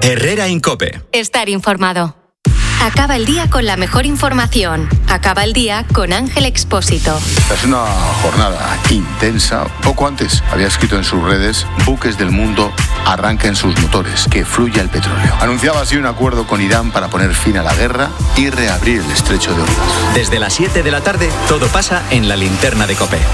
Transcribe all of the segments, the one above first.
Herrera en COPE. Estar informado. Acaba el día con la mejor información. Acaba el día con Ángel Expósito. Es una jornada intensa. Poco antes había escrito en sus redes: buques del mundo arranquen sus motores, que fluya el petróleo. Anunciaba así un acuerdo con Irán para poner fin a la guerra y reabrir el estrecho de Hormuz. Desde las 7 de la tarde, todo pasa en la linterna de COPE.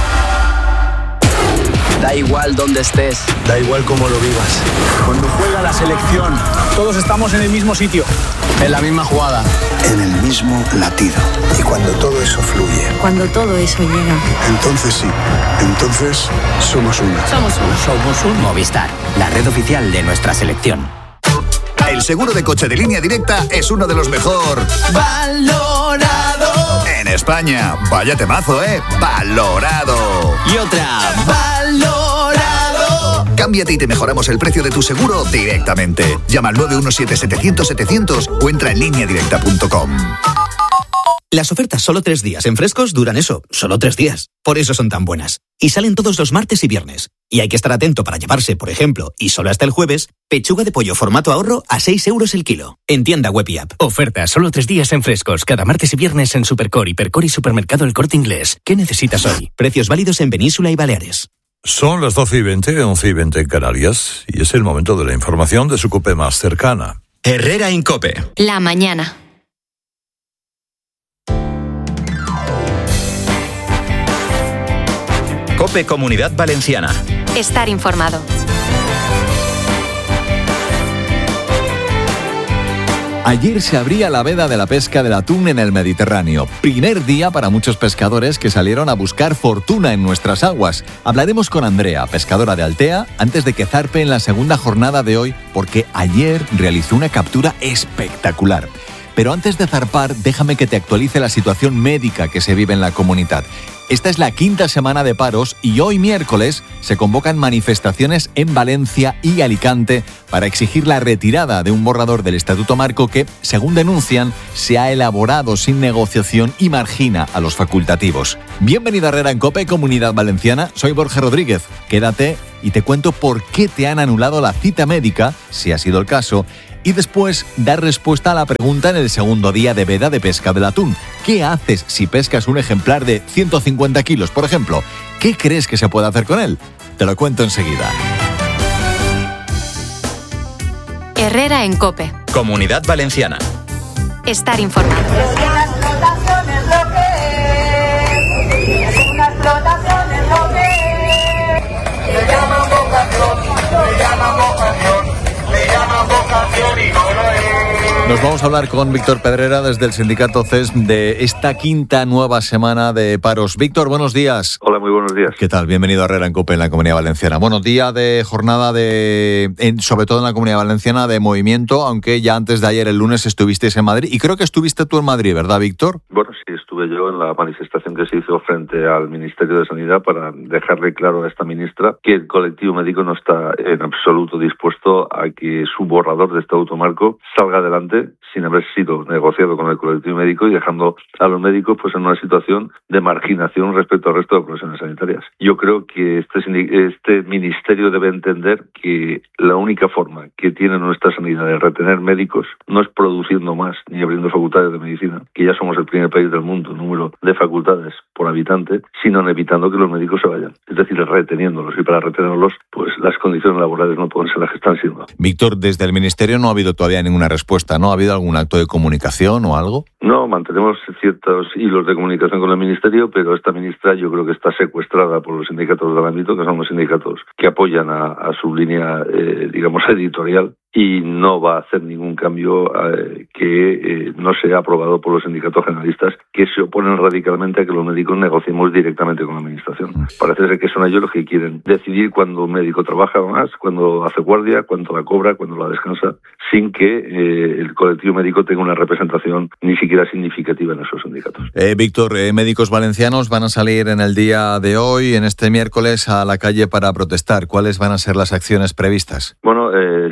Da igual dónde estés, da igual cómo lo vivas. Cuando juega la selección, todos estamos en el mismo sitio, en la misma jugada, en el mismo latido. Y cuando todo eso fluye, cuando todo eso llega, entonces sí, entonces somos uno. Somos un Movistar, la red oficial de nuestra selección. El seguro de coche de Línea Directa es uno de los mejor valorado en España. Vaya temazo, valorado. Y otra, valorado. Cámbiate y te mejoramos el precio de tu seguro directamente. Llama al 917-700-700 o entra en lineadirecta.com. Las ofertas solo 3 días en Frescos duran eso, solo 3 días. Por eso son tan buenas. Y salen todos los martes y viernes. Y hay que estar atento para llevarse, por ejemplo, y solo hasta el jueves, pechuga de pollo formato ahorro a 6 euros el kilo. En tienda web y app. Ofertas solo 3 días en Frescos, cada martes y viernes en Supercore, Hipercore y Supermercado El Corte Inglés. ¿Qué necesitas hoy? Precios válidos en Península y Baleares. Son las 12:20, 11:20 en Canarias, y es el momento de la información de su COPE más cercana. Herrera en COPE. La mañana. COPE Comunidad Valenciana. Estar informado. Ayer se abría la veda de la pesca del atún en el Mediterráneo. Primer día para muchos pescadores que salieron a buscar fortuna en nuestras aguas. Hablaremos con Andrea, pescadora de Altea, antes de que zarpe en la segunda jornada de hoy, porque ayer realizó una captura espectacular. Pero antes de zarpar, déjame que te actualice la situación médica que se vive en la comunidad. Esta es la 5ª semana de paros y hoy miércoles se convocan manifestaciones en Valencia y Alicante para exigir la retirada de un borrador del Estatuto Marco que, según denuncian, se ha elaborado sin negociación y margina a los facultativos. Bienvenido a Herrera en COPE, Comunidad Valenciana. Soy Borja Rodríguez. Quédate y te cuento por qué te han anulado la cita médica, si ha sido el caso, y después dar respuesta a la pregunta en el segundo día de veda de pesca del atún. ¿Qué haces si pescas un ejemplar de 150 kilos, por ejemplo? ¿Qué crees que se puede hacer con él? Te lo cuento enseguida. Herrera en COPE. Comunidad Valenciana. Estar informado. Nos vamos a hablar con Víctor Pedrera desde el sindicato CES de esta 5ª nueva semana de paros. Víctor, buenos días. Hola, muy buenos días. ¿Qué tal? Bienvenido a Herrera en COPE en la Comunidad Valenciana. Bueno, día de jornada sobre todo en la Comunidad Valenciana, de movimiento, aunque ya antes de ayer, el lunes, estuvisteis en Madrid. Y creo que estuviste tú en Madrid, ¿verdad, Víctor? Bueno, sí, estuve yo en la manifestación que se hizo frente al Ministerio de Sanidad para dejarle claro a esta ministra que el colectivo médico no está en absoluto dispuesto a que su borrador de Estatuto Marco salga adelante sin haber sido negociado con el colectivo médico y dejando a los médicos pues en una situación de marginación respecto al resto de profesiones sanitarias. Yo creo que este ministerio debe entender que la única forma que tiene nuestra sanidad de retener médicos no es produciendo más ni abriendo facultades de medicina, que ya somos el primer país del mundo en número de facultades por habitante, sino en evitando que los médicos se vayan, es decir, reteniéndolos, y para retenerlos pues las condiciones laborales no pueden ser las que están siendo. Víctor, desde el ministerio no ha habido todavía ninguna respuesta, ¿no? ¿Ha habido algún acto de comunicación o algo? No, mantenemos ciertos hilos de comunicación con el ministerio, pero esta ministra yo creo que está secuestrada por los sindicatos del ámbito, que son los sindicatos que apoyan a su línea, digamos, editorial, y no va a hacer ningún cambio que no sea aprobado por los sindicatos generalistas, que se oponen radicalmente a que los médicos negociemos directamente con la administración. Parece ser que son ellos los que quieren decidir cuándo un médico trabaja más, cuándo hace guardia, cuánto la cobra, cuándo la descansa, sin que el colectivo médico tenga una representación ni siquiera significativa en esos sindicatos. Víctor, médicos valencianos van a salir en el día de hoy, en este miércoles, a la calle para protestar. ¿Cuáles van a ser las acciones previstas? Bueno, hay una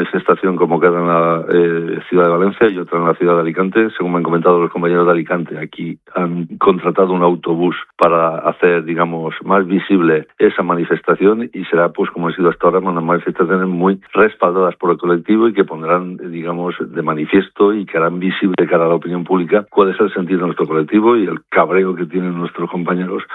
manifestación convocada en la ciudad de Valencia y otra en la ciudad de Alicante. Según me han comentado los compañeros de Alicante, aquí han contratado un autobús para hacer, digamos, más visible esa manifestación y será, pues como ha sido hasta ahora, unas manifestaciones muy respaldadas por el colectivo y que pondrán, digamos, de manifiesto y que harán visible de cara a la opinión pública cuál es el sentido de nuestro colectivo y el cabreo que tienen nuestros compañeros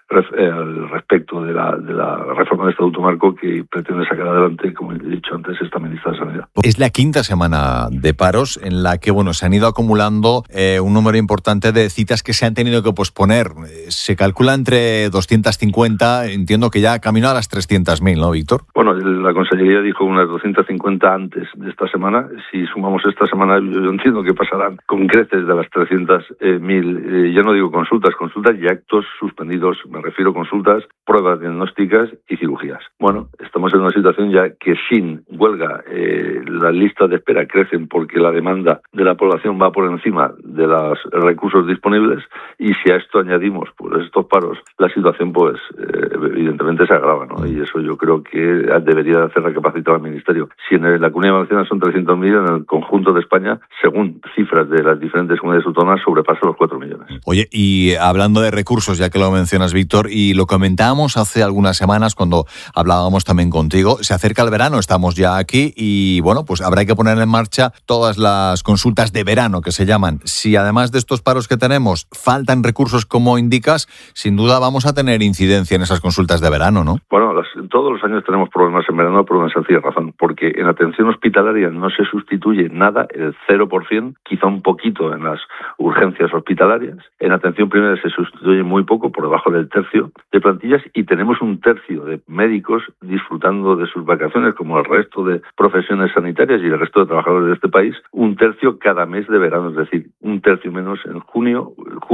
al respecto de la reforma del Estatuto Marco que pretende sacar adelante, como he dicho antes, esta ministra de Sanidad. Es la quinta semana de paros en la que, bueno, se han ido acumulando un número importante de citas que se han tenido que posponer. Se calcula entre 250, entiendo que ya camino a las 300.000, ¿no, Víctor? Bueno, la Consellería dijo unas 250 antes de esta semana. Si sumamos esta semana, yo entiendo que pasarán con creces de las 300.000, ya no digo consultas y actos suspendidos. Me refiero a consultas, pruebas diagnósticas y cirugías. Bueno, estamos en una situación ya que sin huelga las listas de espera crecen porque la demanda de la población va por encima de los recursos disponibles y si a esto añadimos pues estos paros, la situación pues evidentemente se agrava, ¿no? Y eso yo creo que debería hacer recapacitar al Ministerio. Si en la Comunidad Valenciana son 300.000, en el conjunto de España, según cifras de las diferentes comunidades autónomas, sobrepasa los 4 millones. Oye, y hablando de recursos, ya que lo mencionas, Víctor, y lo comentábamos hace algunas semanas cuando hablábamos también contigo, se acerca el verano, estamos ya aquí y bueno, pues habrá que poner en marcha todas las consultas de verano que se llaman. Si además de estos paros que tenemos faltan recursos como indicas, sin duda vamos a tener incidencia en esas consultas de verano, ¿no? Bueno, todos los años tenemos problemas en verano por una sencilla razón, porque en atención hospitalaria no se sustituye nada, el 0%, quizá un poquito en las urgencias hospitalarias. En atención primaria se sustituye muy poco, por debajo del tercio de plantillas, y tenemos un tercio de médicos disfrutando de sus vacaciones, como el resto de profesiones sanitarias y el resto de trabajadores de este país, un tercio cada mes de verano, es decir, un tercio menos en julio,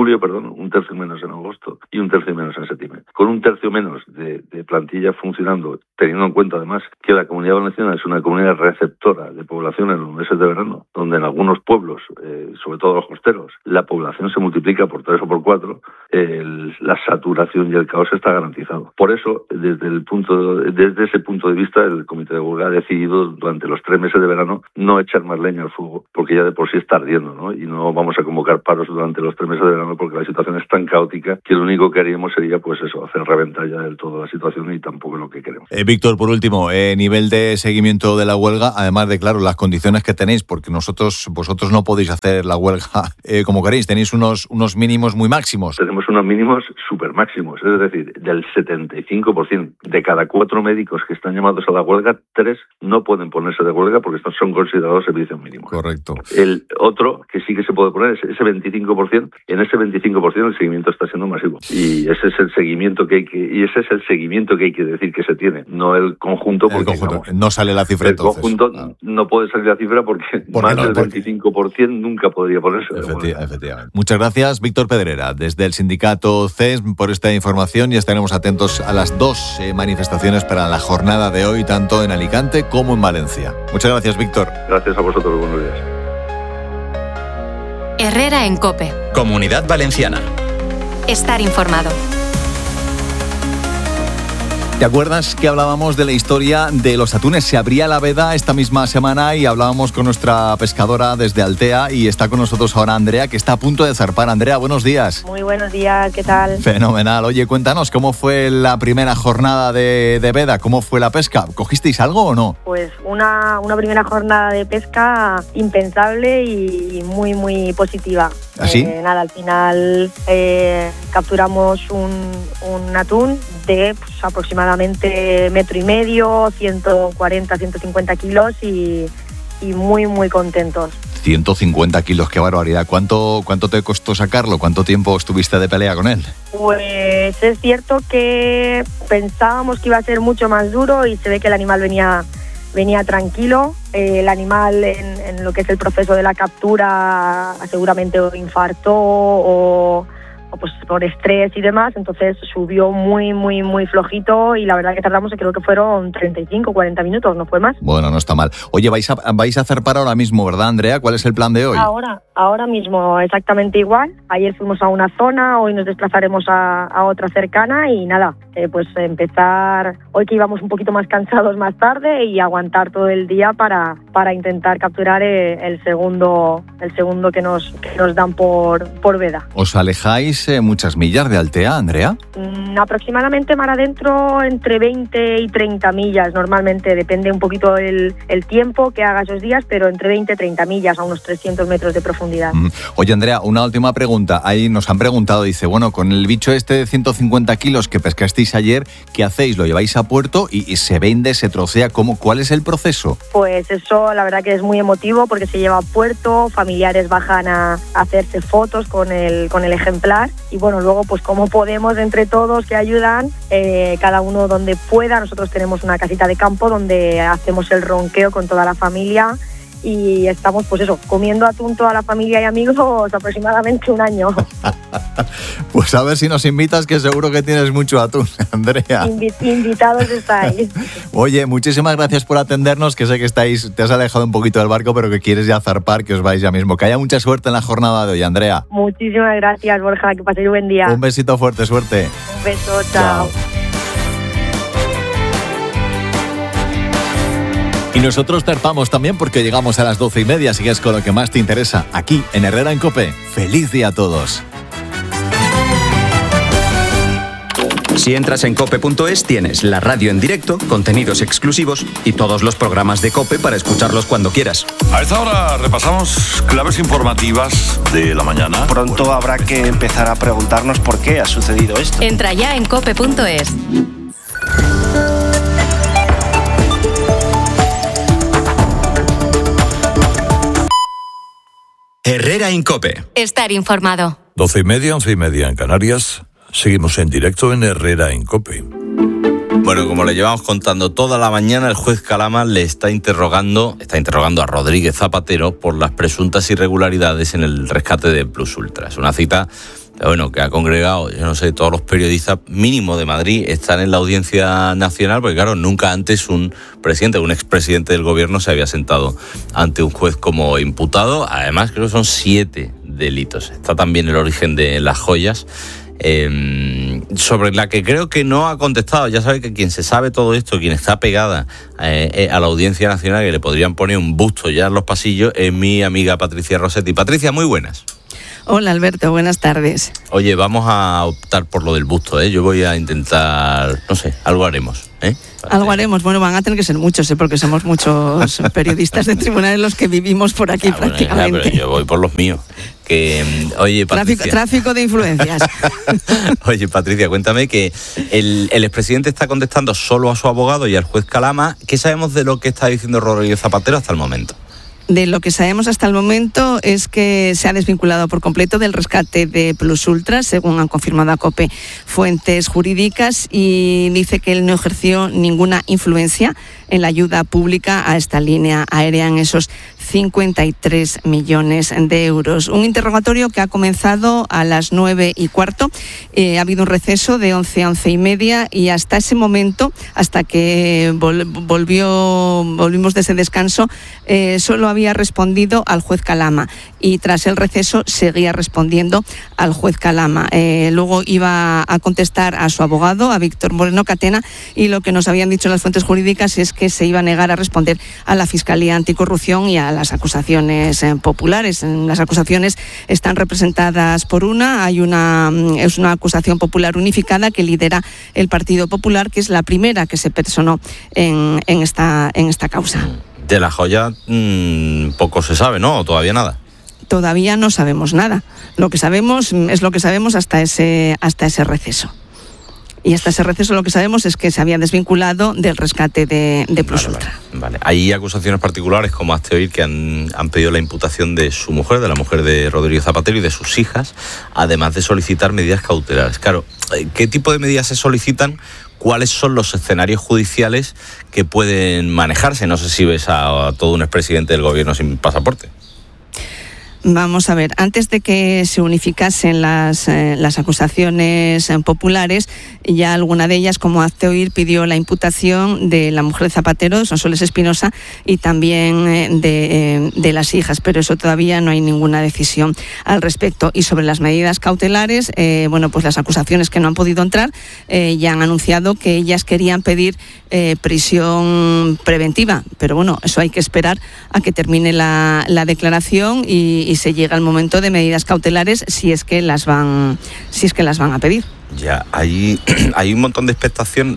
un tercio menos en agosto y un tercio menos en septiembre. Con un tercio menos de plantilla funcionando, teniendo en cuenta además que la Comunidad Valenciana es una comunidad receptora de población en los meses de verano, donde en algunos pueblos, sobre todo los costeros, la población se multiplica por 3 o por 4, la saturación y el caos está garantizado. Por eso, desde ese punto de vista, el Comité de Huelga ha decidido durante los 3 meses de verano no echar más leña al fuego, porque ya de por sí está ardiendo, ¿no? Y no vamos a convocar paros durante los 3 meses de verano porque la situación es tan caótica que lo único que haríamos sería, pues eso, hacer reventar ya del todo la situación y tampoco es lo que queremos. Víctor, por último, nivel de seguimiento de la huelga, además de, claro, las condiciones que tenéis, porque vosotros no podéis hacer la huelga como queréis, tenéis unos mínimos muy máximos. Tenemos unos mínimos súper máximos, es decir, del 75%. De cada 4 médicos que están llamados a la huelga, 3 no pueden ponerse de huelga porque estos son considerados servicios mínimos. Correcto. El otro que sí que se puede poner es ese 25%. En ese 25% el seguimiento está siendo masivo. Y ese es el seguimiento que hay que decir que se tiene, no el conjunto. Porque no sale la cifra entonces. El conjunto no puede salir la cifra porque más del 25% nunca podría ponerse. Efectivamente. Muchas gracias, Víctor Pedrera, desde el sindicato CES, por esta información y estaremos atentos a las 2 manifestaciones para la jornada de hoy, tanto en Alicante como en Valencia. Muchas gracias, Víctor. Gracias a vosotros, buenos días. Herrera en COPE. Comunidad Valenciana. Estar informado. ¿Te acuerdas que hablábamos de la historia de los atunes? Se abría la veda esta misma semana y hablábamos con nuestra pescadora desde Altea y está con nosotros ahora Andrea, que está a punto de zarpar. Andrea, buenos días. Muy buenos días, ¿qué tal? Fenomenal. Oye, cuéntanos, ¿cómo fue la primera jornada de veda? ¿Cómo fue la pesca? ¿Cogisteis algo o no? Pues una primera jornada de pesca impensable y muy, muy positiva. ¿Así? Al final capturamos un atún de aproximadamente 1,5 metros, 140, 150 kilos y muy, muy contentos. 150 kilos, qué barbaridad. ¿Cuánto te costó sacarlo? ¿Cuánto tiempo estuviste de pelea con él? Pues es cierto que pensábamos que iba a ser mucho más duro y se ve que el animal venía tranquilo. El animal en lo que es el proceso de la captura seguramente infartó o pues por estrés y demás, entonces subió muy, muy, muy flojito y la verdad que tardamos, creo que fueron 35, 40 minutos, no fue más. Bueno, no está mal. Oye, vais a zarpar ahora mismo, ¿verdad, Andrea? ¿Cuál es el plan de hoy? Ahora Ahora mismo exactamente igual. Ayer fuimos a una zona, hoy nos desplazaremos a otra cercana y nada, pues empezar hoy que íbamos un poquito más cansados más tarde y aguantar todo el día para intentar capturar el segundo que nos dan por veda. ¿Os alejáis muchas millas de Altea, Andrea? Aproximadamente mar adentro entre 20 y 30 millas normalmente, depende un poquito el tiempo que haga esos días, pero entre 20 y 30 millas a unos 300 metros de profundidad. Oye, Andrea, una última pregunta. Ahí nos han preguntado, dice, bueno, con el bicho este de 150 kilos que pescasteis ayer, ¿qué hacéis? ¿Lo lleváis a puerto y se vende, se trocea? ¿Cuál es el proceso? Pues eso, la verdad que es muy emotivo porque se lleva a puerto, familiares bajan a hacerse fotos con el ejemplar y bueno, luego pues como podemos entre todos que ayudan, cada uno donde pueda. Nosotros tenemos una casita de campo donde hacemos el ronqueo con toda la familia y estamos pues eso, comiendo atún toda la familia y amigos aproximadamente un año. Pues a ver si nos invitas, que seguro que tienes mucho atún, Andrea. Invitados estáis. Oye, muchísimas gracias por atendernos, que sé que te has alejado un poquito del barco, pero que quieres ya zarpar, que os vais ya mismo. Que haya mucha suerte en la jornada de hoy, Andrea. Muchísimas gracias, Borja, que paséis un buen día. Un besito fuerte, suerte. Un beso, chao. Y nosotros zarpamos también porque llegamos a las 12:30, así que es con lo que más te interesa, aquí en Herrera en COPE. ¡Feliz día a todos! Si entras en cope.es tienes la radio en directo, contenidos exclusivos y todos los programas de COPE para escucharlos cuando quieras. A esta hora repasamos claves informativas de la mañana. Pronto habrá que empezar a preguntarnos por qué ha sucedido esto. Entra ya en cope.es. Herrera en COPE. Estar informado. 12:30, 11:30 en Canarias. Seguimos en directo en Herrera en COPE. Bueno, como le llevamos contando toda la mañana, el juez Calama le está interrogando a Rodríguez Zapatero por las presuntas irregularidades en el rescate de Plus Ultra. Es una cita, bueno, que ha congregado, yo no sé, todos los periodistas mínimo de Madrid están en la Audiencia Nacional, porque claro, nunca antes un expresidente del gobierno se había sentado ante un juez como imputado. Además, creo que son 7 delitos. Está también el origen de las joyas, sobre la que creo que no ha contestado. Ya sabe que quien se sabe todo esto, quien está pegada a la Audiencia Nacional, que le podrían poner un busto ya en los pasillos, es mi amiga Patricia Rossetti. Patricia, muy buenas. Hola Alberto, buenas tardes. Oye, vamos a optar por lo del busto, Yo voy a intentar, no sé, algo haremos, Algo haremos. Bueno, van a tener que ser muchos, porque somos muchos periodistas de tribunales los que vivimos por aquí prácticamente. Bueno, pero yo voy por los míos. Oye, Patricia. Tráfico de influencias. Oye, Patricia, cuéntame que el expresidente está contestando solo a su abogado y al juez Calama. ¿Qué sabemos de lo que está diciendo Rodríguez Zapatero hasta el momento? De lo que sabemos hasta el momento es que se ha desvinculado por completo del rescate de Plus Ultra, según han confirmado a COPE fuentes jurídicas, y dice que él no ejerció ninguna influencia en la ayuda pública a esta línea aérea en esos 53 millones de euros. Un interrogatorio que ha comenzado a las 9:15. Ha habido un receso de 11 a 11:30 y hasta ese momento, hasta que volvimos de ese descanso, solo había respondido al juez Calama, y tras el receso seguía respondiendo al juez Calama. Luego iba a contestar a su abogado, a Víctor Moreno Catena, y lo que nos habían dicho las fuentes jurídicas es que se iba a negar a responder a la Fiscalía Anticorrupción y a las acusaciones populares. Las acusaciones están representadas por es una acusación popular unificada que lidera el Partido Popular, que es la primera que se personó en esta causa. De la joya poco se sabe, ¿no? ¿O todavía nada? Todavía no sabemos nada. Lo que sabemos es lo que sabemos hasta ese receso. Y hasta ese receso lo que sabemos es que se había desvinculado del rescate de Plus Ultra. Vale. Hay acusaciones particulares, como hasta oír, que han pedido la imputación de su mujer, de la mujer de Rodríguez Zapatero, y de sus hijas, además de solicitar medidas cautelares. Claro, ¿qué tipo de medidas se solicitan? ¿Cuáles son los escenarios judiciales que pueden manejarse? No sé si ves a todo un expresidente del gobierno sin pasaporte. Vamos a ver, antes de que se unificasen las acusaciones populares, ya alguna de ellas, como hazte oír, pidió la imputación de la mujer de Zapatero, Sonsoles Espinosa, y también de las hijas, pero eso todavía no hay ninguna decisión al respecto. Y sobre las medidas cautelares, pues las acusaciones que no han podido entrar ya han anunciado que ellas querían pedir prisión preventiva, pero bueno, eso hay que esperar a que termine la declaración y se llega al momento de medidas cautelares si es que las van a pedir. Ya, hay un montón de expectación.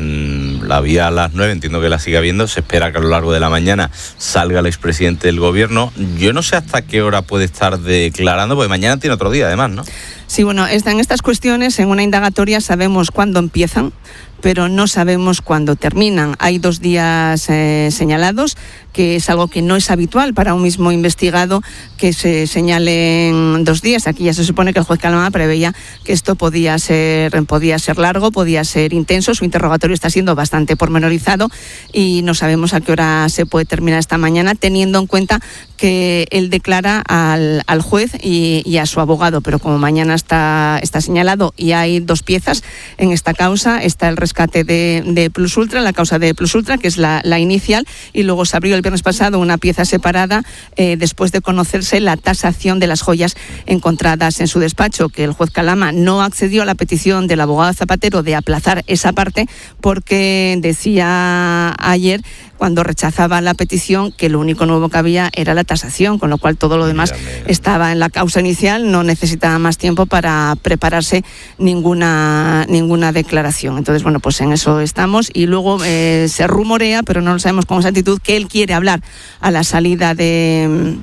La había a las 9, entiendo que la sigue habiendo. Se espera que a lo largo de la mañana salga el expresidente del gobierno. Yo no sé hasta qué hora puede estar declarando, porque mañana tiene otro día además, ¿no? Sí, bueno, en estas cuestiones, en una indagatoria sabemos cuándo empiezan, pero no sabemos cuándo terminan. Hay 2 días señalados, que es algo que no es habitual para un mismo investigado que se señalen 2 días. Aquí ya se supone que el juez Calama preveía que esto podía ser largo, podía ser intenso. Su interrogatorio está siendo bastante pormenorizado y no sabemos a qué hora se puede terminar esta mañana, teniendo en cuenta que él declara al juez y a su abogado, pero como mañana está señalado y hay 2 piezas en esta causa, está el rescate de Plus Ultra, la causa de Plus Ultra, que es la inicial, y luego se abrió el viernes pasado una pieza separada después de conocerse la tasación de las joyas encontradas en su despacho, que el juez Calama no accedió a la petición del abogado Zapatero de aplazar esa parte porque decía ayer, cuando rechazaba la petición, que lo único nuevo que había era la tasación, con lo cual todo lo demás estaba en la causa inicial, no necesitaba más tiempo para prepararse ninguna declaración. Entonces, bueno, pues en eso estamos, y luego se rumorea, pero no lo sabemos con exactitud, que él quiere hablar a la salida de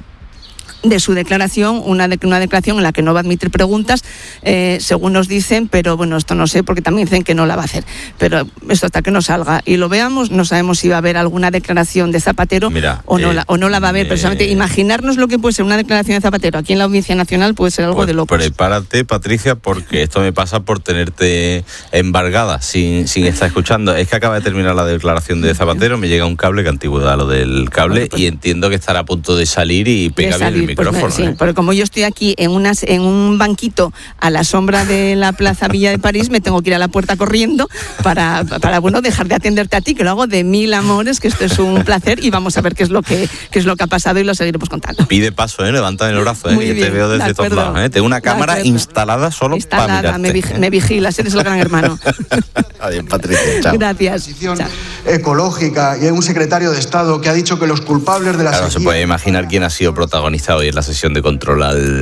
su declaración, una declaración en la que no va a admitir preguntas, según nos dicen, pero bueno, esto no sé, porque también dicen que no la va a hacer. Pero esto hasta que no salga y lo veamos, no sabemos si va a haber alguna declaración de Zapatero o no la va a haber. Precisamente imaginarnos lo que puede ser una declaración de Zapatero aquí en la Audiencia Nacional puede ser algo de locos. Prepárate, Patricia, porque esto me pasa por tenerte embargada sin estar escuchando. Es que acaba de terminar la declaración de Zapatero, me llega un cable, que antigüedad lo del cable, y entiendo que estará a punto de salir y pega bien el micrófono. Pues, sí, porque como yo estoy aquí en un banquito a la sombra de la Plaza Villa de París, me tengo que ir a la puerta corriendo para dejar de atenderte a ti, que lo hago de 1000 amores, que esto es un placer, y vamos a ver qué es lo que ha pasado y lo seguiremos contando. Pide paso, levanta el brazo, que te veo desde todos lados. Tengo una cámara instalada solo para mirarte. Me vigilas, eres el gran hermano. Adiós, Patricia, chao. Gracias. Ecológica, y hay un secretario de Estado que ha dicho que los culpables de la sequía... Se puede imaginar quién ha sido protagonista hoy en la sesión de control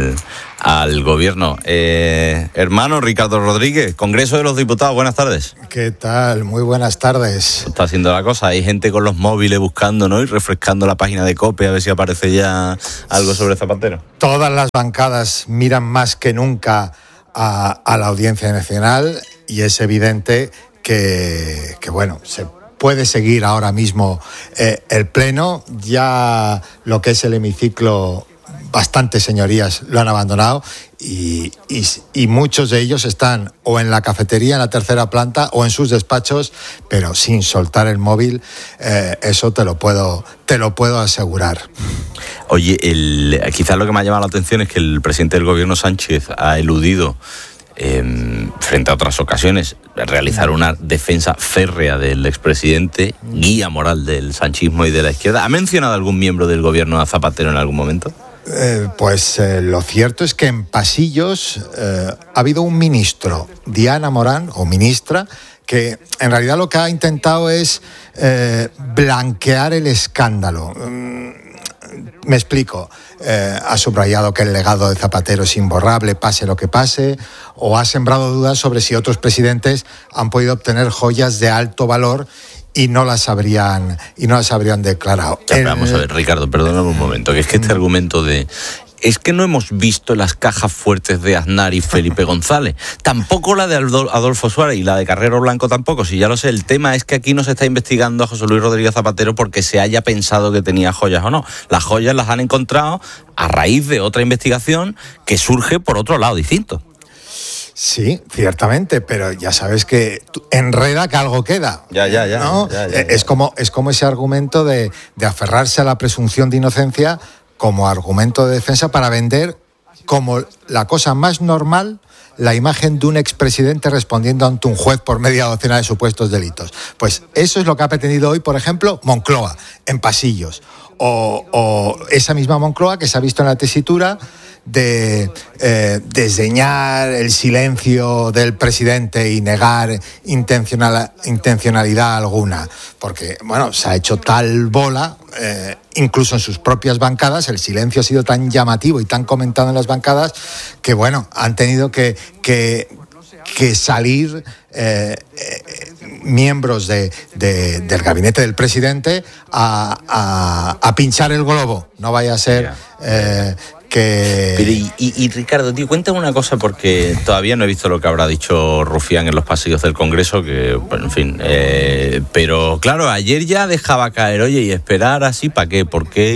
al gobierno. Hermano Ricardo Rodríguez, Congreso de los Diputados, buenas tardes. ¿Qué tal? Muy buenas tardes. Está haciendo la cosa, hay gente con los móviles buscando, ¿no? Y refrescando la página de COPE a ver si aparece ya algo sobre Zapatero. Todas las bancadas miran más que nunca a la Audiencia Nacional, y es evidente que bueno, se puede seguir ahora mismo el pleno. Ya lo que es el hemiciclo, bastantes señorías lo han abandonado, y muchos de ellos están o en la cafetería en la tercera planta o en sus despachos, pero sin soltar el móvil. Eso te lo puedo asegurar. Oye, quizás lo que me ha llamado la atención es que el presidente del gobierno, Sánchez, ha eludido, frente a otras ocasiones, realizar una defensa férrea del expresidente, guía moral del sanchismo y de la izquierda. ¿Ha mencionado algún miembro del gobierno a Zapatero en algún momento? Lo cierto es que en pasillos ha habido un ministro, Diana Morán, o ministra, que en realidad lo que ha intentado es blanquear el escándalo. Me explico. Ha subrayado que el legado de Zapatero es imborrable, pase lo que pase, o ha sembrado dudas sobre si otros presidentes han podido obtener joyas de alto valor y no las habrían declarado. Vamos a ver, Ricardo, perdóname un momento, que es que este argumento de... Es que no hemos visto las cajas fuertes de Aznar y Felipe González, tampoco la de Adolfo Suárez y la de Carrero Blanco tampoco, si ya lo sé. El tema es que aquí no se está investigando a José Luis Rodríguez Zapatero porque se haya pensado que tenía joyas o no. Las joyas las han encontrado a raíz de otra investigación que surge por otro lado distinto. Sí, ciertamente, pero ya sabes que enreda que algo queda. Ya. ¿No? Es como ese argumento de aferrarse a la presunción de inocencia como argumento de defensa para vender como la cosa más normal la imagen de un expresidente respondiendo ante un juez por media docena de supuestos delitos. Pues eso es lo que ha pretendido hoy, por ejemplo, Moncloa, en pasillos. O esa misma Moncloa que se ha visto en la tesitura de desdeñar el silencio del presidente y negar intencionalidad alguna, porque bueno, se ha hecho tal bola, incluso en sus propias bancadas, el silencio ha sido tan llamativo y tan comentado en las bancadas que bueno, han tenido que salir miembros del gabinete del presidente a pinchar el globo. No vaya a ser que... Pero y Ricardo, tío, cuéntame una cosa, porque todavía no he visto lo que habrá dicho Rufián en los pasillos del Congreso, que, bueno, en fin, pero claro, ayer ya dejaba caer, oye, y esperar así, ¿para qué? ¿Por qué?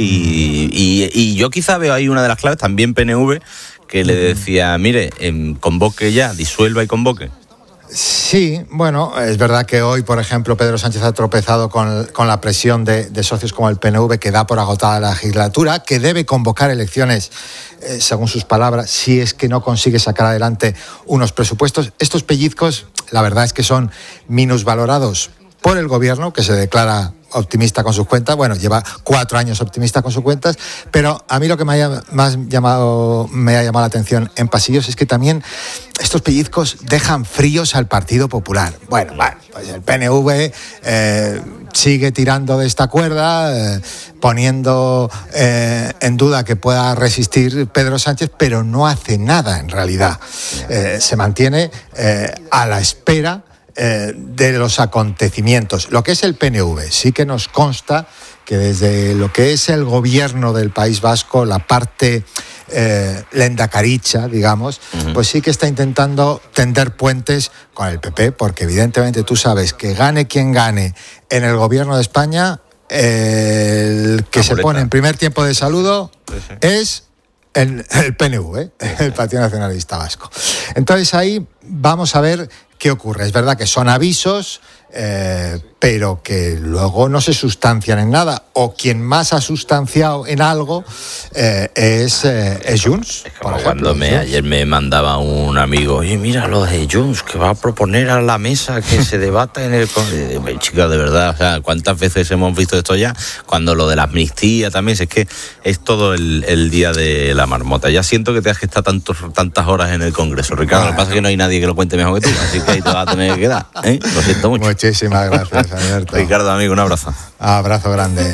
Y yo quizá veo ahí una de las claves, también PNV, que le decía, mire, convoque ya, disuelva y convoque. Sí, bueno, es verdad que hoy, por ejemplo, Pedro Sánchez ha tropezado con la presión de socios como el PNV, que da por agotada la legislatura, que debe convocar elecciones, según sus palabras, si es que no consigue sacar adelante unos presupuestos. Estos pellizcos, la verdad es que son minusvalorados por el gobierno, que se declara optimista con sus cuentas. Bueno, lleva 4 años optimista con sus cuentas, pero a mí lo que me ha llamado la atención en pasillos es que también estos pellizcos dejan fríos al Partido Popular. Bueno, pues el PNV sigue tirando de esta cuerda, poniendo en duda que pueda resistir Pedro Sánchez, pero no hace nada en realidad. Se mantiene a la espera de los acontecimientos. Lo que es el PNV, sí que nos consta que desde lo que es el gobierno del País Vasco, la parte lehendakaricha, digamos, pues sí que está intentando tender puentes con el PP, porque evidentemente tú sabes que gane quien gane en el gobierno de España, el que se pone en primer tiempo de saludo es el PNV, el Partido Nacionalista Vasco. Entonces ahí vamos a ver qué ocurre. Es verdad que son avisos, pero que luego no se sustancian en nada, o quien más ha sustanciado en algo es Junts. Es como cuando ayer me mandaba un amigo, oye, mira lo de Junts, que va a proponer a la mesa que se debata en el... Chica, de verdad, o sea, ¿cuántas veces hemos visto esto ya? Cuando lo de la amnistía también, es que es todo el día de la marmota. Ya siento que te has que estar tantas horas en el Congreso, Ricardo. Lo que pasa es que no hay nadie que lo cuente mejor que tú, así que ahí te vas a tener que quedar, ¿eh? Lo siento mucho. Muchísimas gracias, Alberto. Ricardo, amigo, un abrazo. Abrazo grande.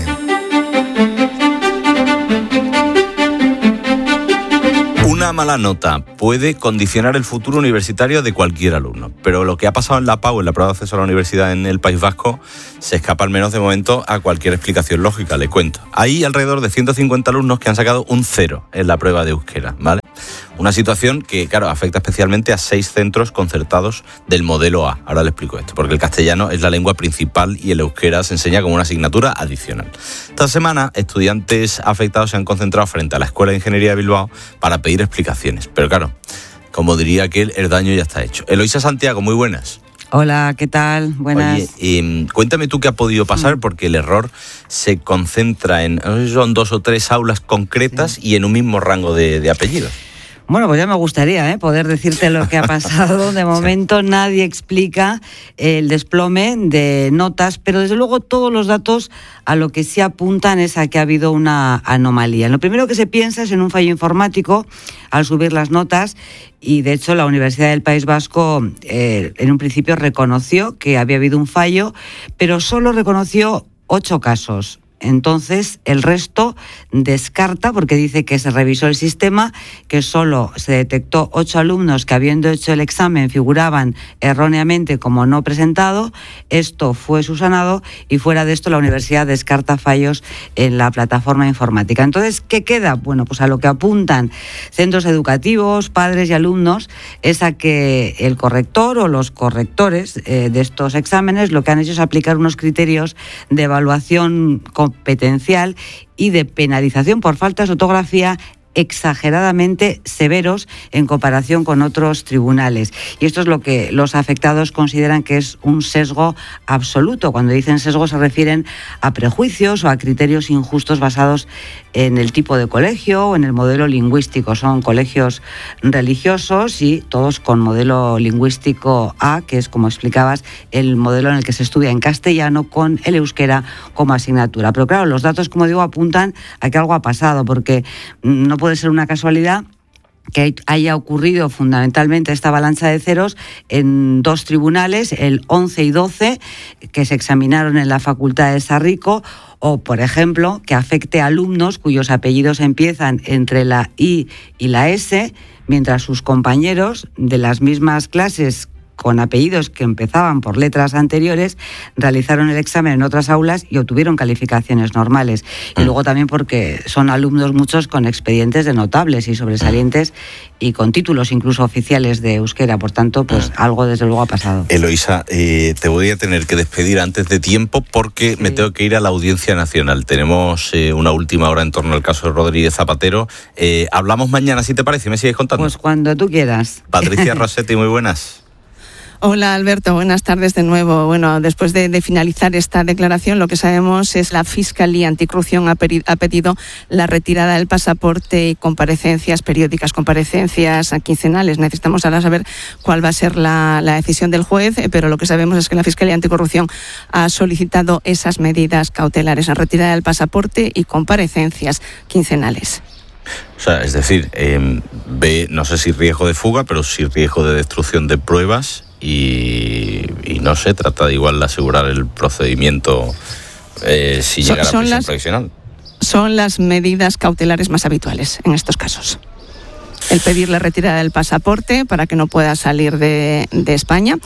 Una mala nota puede condicionar el futuro universitario de cualquier alumno, pero lo que ha pasado en la PAU, en la prueba de acceso a la universidad en el País Vasco, se escapa al menos de momento a cualquier explicación lógica, le cuento. Hay alrededor de 150 alumnos que han sacado un 0 en la prueba de euskera, ¿vale? Una situación que, claro, afecta especialmente a 6 centros concertados del modelo A. Ahora le explico esto, porque el castellano es la lengua principal y el euskera se enseña como una asignatura adicional. Esta semana, estudiantes afectados se han concentrado frente a la Escuela de Ingeniería de Bilbao para pedir explicaciones. Pero claro, como diría aquel, el daño ya está hecho. Eloisa Santiago, muy buenas. Hola, ¿qué tal? Buenas. Oye, cuéntame tú qué ha podido pasar, porque el error se concentra en... Son 2 o 3 aulas concretas y en un mismo rango de apellidos. Bueno, pues ya me gustaría poder decirte lo que ha pasado. De momento nadie explica el desplome de notas, pero desde luego todos los datos a lo que sí apuntan es a que ha habido una anomalía. Lo primero que se piensa es en un fallo informático al subir las notas, y de hecho la Universidad del País Vasco en un principio reconoció que había habido un fallo, pero solo reconoció 8 casos. Entonces, el resto descarta, porque dice que se revisó el sistema, que solo se detectó 8 alumnos que, habiendo hecho el examen, figuraban erróneamente como no presentado. Esto fue subsanado y fuera de esto la universidad descarta fallos en la plataforma informática. Entonces, ¿qué queda? Bueno, pues a lo que apuntan centros educativos, padres y alumnos, es a que el corrector o los correctores de estos exámenes lo que han hecho es aplicar unos criterios de evaluación competencial y de penalización por faltas de ortografía exageradamente severos en comparación con otros tribunales. Y esto es lo que los afectados consideran que es un sesgo absoluto. Cuando dicen sesgo se refieren a prejuicios o a criterios injustos basados en el tipo de colegio o en el modelo lingüístico. Son colegios religiosos y todos con modelo lingüístico A, que es, como explicabas, el modelo en el que se estudia en castellano con el euskera como asignatura. Pero claro, los datos, como digo, apuntan a que algo ha pasado, porque no puede ser una casualidad que haya ocurrido fundamentalmente esta avalancha de ceros en dos tribunales, el 11 y 12, que se examinaron en la Facultad de Sarrico, o, por ejemplo, que afecte a alumnos cuyos apellidos empiezan entre la I y la S, mientras sus compañeros de las mismas clases con apellidos que empezaban por letras anteriores, realizaron el examen en otras aulas y obtuvieron calificaciones normales. Y luego también porque son alumnos muchos con expedientes de notables y sobresalientes y con títulos incluso oficiales de euskera. Por tanto, pues algo desde luego ha pasado. Eloísa, te voy a tener que despedir antes de tiempo porque me tengo que ir a la Audiencia Nacional. Tenemos una última hora en torno al caso de Rodríguez Zapatero. Hablamos mañana, si te parece, ¿me sigues contando? Pues cuando tú quieras. Patricia Rossetti, muy buenas. Hola Alberto, buenas tardes de nuevo. Bueno, después de finalizar esta declaración, lo que sabemos es que la Fiscalía Anticorrupción ha pedido la retirada del pasaporte y comparecencias periódicas, comparecencias quincenales. Necesitamos ahora saber cuál va a ser la decisión del juez, pero lo que sabemos es que la Fiscalía Anticorrupción ha solicitado esas medidas cautelares, la retirada del pasaporte y comparecencias quincenales. O sea, es decir, ve, no sé si riesgo de fuga, pero sí riesgo de destrucción de pruebas y no se trata de igual de asegurar el procedimiento si llega a la prisión provisional. Son las medidas cautelares más habituales en estos casos. El pedir la retirada del pasaporte para que no pueda salir de España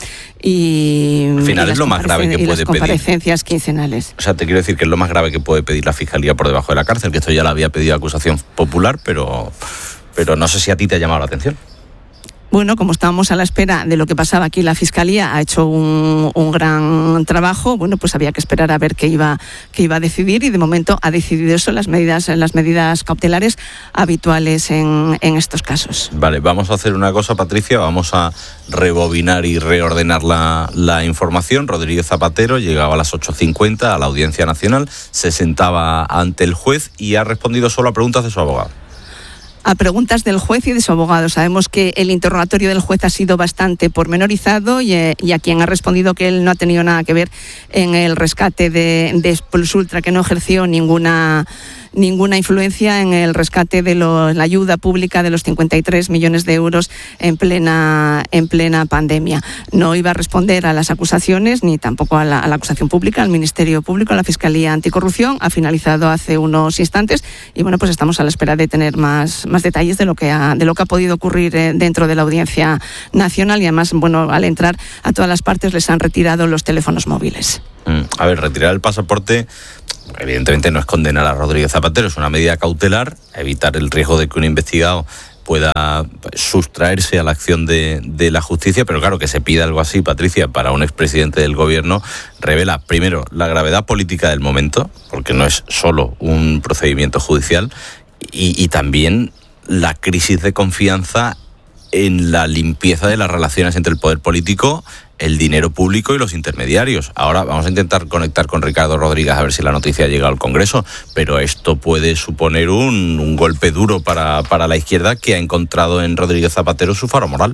y al final es lo más grave que puede pedir. Comparecencias quincenales. O sea, te quiero decir que es lo más grave que puede pedir la Fiscalía por debajo de la cárcel, que esto ya lo había pedido acusación popular, pero no sé si a ti te ha llamado la atención. Bueno, como estábamos a la espera de lo que pasaba aquí, la Fiscalía ha hecho un gran trabajo. Bueno, pues había que esperar a ver qué iba a decidir y de momento ha decidido eso, las medidas cautelares habituales en estos casos. Vale, vamos a hacer una cosa, Patricia, vamos a rebobinar y reordenar la información. Rodríguez Zapatero llegaba a las 8:50 a la Audiencia Nacional, se sentaba ante el juez y ha respondido solo a preguntas de su abogado. A preguntas del juez y de su abogado. Sabemos que el interrogatorio del juez ha sido bastante pormenorizado y a quien ha respondido que él no ha tenido nada que ver en el rescate de Plusultra, que no ejerció ninguna influencia en el rescate de la ayuda pública de los 53 millones de euros en plena pandemia. No iba a responder a las acusaciones ni tampoco a la acusación pública, al Ministerio Público, a la Fiscalía Anticorrupción. Ha finalizado hace unos instantes y bueno, pues estamos a la espera de tener más detalles de lo que ha podido ocurrir dentro de la Audiencia Nacional y además, bueno, al entrar a todas las partes les han retirado los teléfonos móviles. A ver, retirar el pasaporte evidentemente no es condenar a Rodríguez Zapatero, es una medida cautelar, evitar el riesgo de que un investigado pueda sustraerse a la acción de la justicia, pero claro, que se pida algo así, Patricia, para un expresidente del gobierno, revela primero la gravedad política del momento, porque no es solo un procedimiento judicial, y también la crisis de confianza en la limpieza de las relaciones entre el poder político, el dinero público y los intermediarios. Ahora vamos a intentar conectar con Ricardo Rodríguez a ver si la noticia ha llegado al Congreso, pero esto puede suponer un golpe duro para la izquierda, que ha encontrado en Rodríguez Zapatero su faro moral.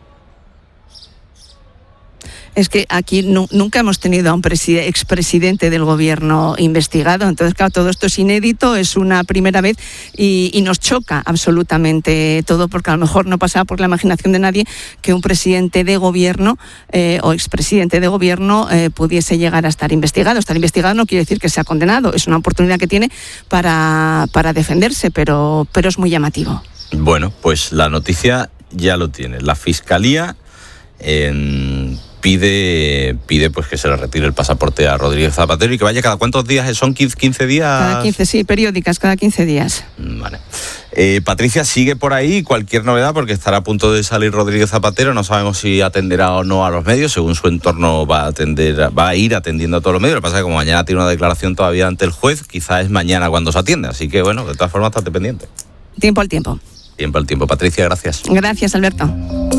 Es que aquí nunca hemos tenido a un expresidente del gobierno investigado, entonces claro, todo esto es inédito, es una primera vez y nos choca absolutamente todo, porque a lo mejor no pasaba por la imaginación de nadie que un presidente de gobierno o expresidente de gobierno pudiese llegar a estar investigado. Estar investigado no quiere decir que sea condenado, es una oportunidad que tiene para defenderse, pero es muy llamativo. Bueno, pues la noticia ya lo tiene. La Fiscalía pide pues que se le retire el pasaporte a Rodríguez Zapatero y que vaya cada cuántos días, ¿son 15 días? Cada 15, sí, periódicas, cada 15 días. Vale. Patricia, sigue por ahí cualquier novedad, porque estará a punto de salir Rodríguez Zapatero, no sabemos si atenderá o no a los medios, según su entorno va a ir atendiendo a todos los medios. Lo que pasa es que como mañana tiene una declaración todavía ante el juez, quizás es mañana cuando se atiende, así que bueno, de todas formas estate pendiente. Tiempo al tiempo. Tiempo al tiempo. Patricia, gracias. Gracias, Alberto.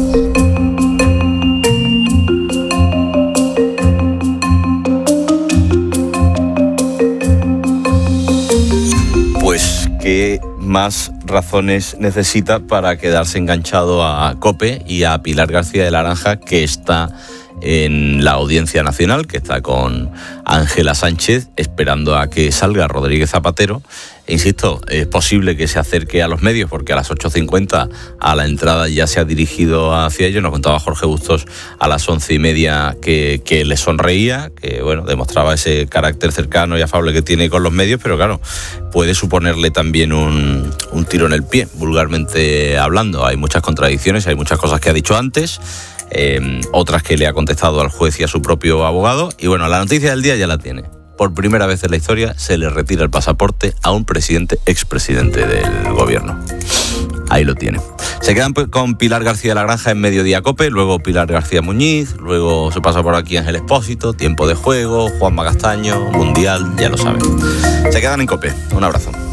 Pues, ¿qué más razones necesita para quedarse enganchado a COPE y a Pilar García de la Granja, que está en la Audiencia Nacional, que está con Ángela Sánchez, esperando a que salga Rodríguez Zapatero? E insisto, es posible que se acerque a los medios, porque a las 8:50 a la entrada ya se ha dirigido hacia ellos. Nos contaba Jorge Bustos a las 11:30 que le sonreía, que bueno, demostraba ese carácter cercano y afable que tiene con los medios, pero claro, puede suponerle también un tiro en el pie, vulgarmente hablando. Hay muchas contradicciones, hay muchas cosas que ha dicho antes, otras que le ha contestado al juez y a su propio abogado. Y bueno, la noticia del día ya la tiene. Por primera vez en la historia se le retira el pasaporte a un expresidente del gobierno. Ahí lo tiene. Se quedan con Pilar García de la Granja en Mediodía COPE, luego Pilar García Muñiz, luego se pasa por aquí Ángel Expósito, Tiempo de Juego, Juanma Castaño, Mundial, ya lo saben. Se quedan en COPE. Un abrazo.